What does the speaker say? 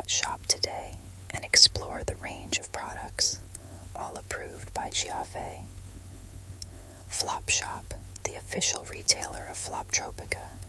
that shop today and explore the range of products, all approved by Giave. Flop Shop, the official retailer of Floptropica,